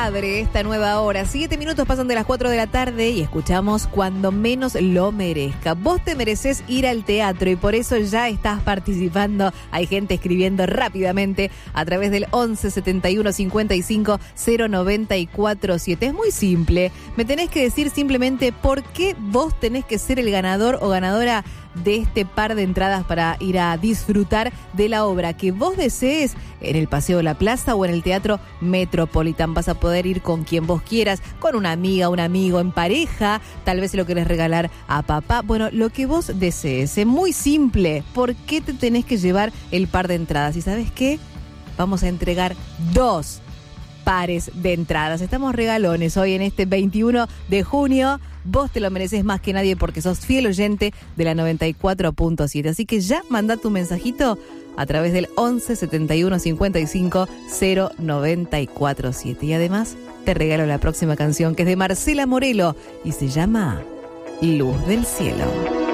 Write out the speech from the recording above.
padre esta nueva hora. 7 minutos pasan de las 4 de la tarde y escuchamos Cuando menos lo merezca. Vos te mereces ir al teatro y por eso ya estás participando. Hay gente escribiendo rápidamente a través del 11 71 55 094 7. Es muy simple. Me tenés que decir simplemente por qué vos tenés que ser el ganador o ganadora de este par de entradas para ir a disfrutar de la obra que vos desees en el Paseo de la Plaza o en el Teatro Metropolitan. Vas a poder ir con quien vos quieras, con una amiga, un amigo, en pareja, tal vez se lo querés regalar a papá. Bueno, lo que vos desees. Es muy simple. ¿Por qué te tenés que llevar el par de entradas? ¿Y sabes qué? Vamos a entregar 2 pares de entradas. Estamos regalones hoy en este 21 de junio. Vos te lo mereces más que nadie porque sos fiel oyente de la 94.7. Así que ya mandá tu mensajito a través del 11 71 55 094 7. Y además te regalo la próxima canción que es de Marcela Morelo y se llama Luz del Cielo.